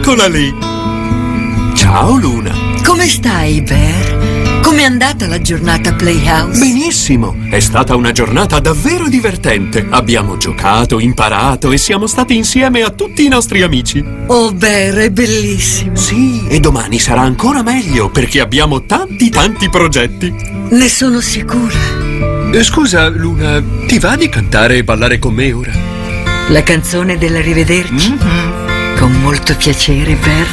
Eccola lì! Ciao, Luna! Come stai, Bear? Com'è andata la giornata a Playhouse? Benissimo! È stata una giornata davvero divertente. Abbiamo giocato, imparato e siamo stati insieme a tutti i nostri amici. Oh, Bear, è bellissimo! Sì, e domani sarà ancora meglio perché abbiamo tanti progetti. Ne sono sicura. Scusa, Luna, ti va di cantare e ballare con me ora? La canzone dell'arrivederci? Mm-hmm. Con molto piacere, Bear.